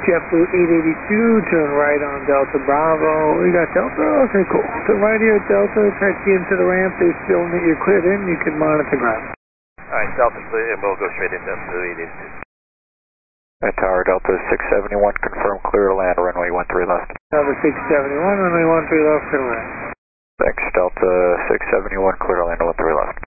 JetBlue 882, turn right on Delta Bravo. You got Delta? Okay, cool. Turn right here at Delta, taxi into the ramp. They're showing that you're cleared in. You can monitor ground. Alright, Delta clear, and we'll go straight into 882. At Tower Delta 671, confirm clear to land, runway 13 left. Delta 671, runway 13 left, clear to land. Thanks, Delta 671, clear to land, 13 left.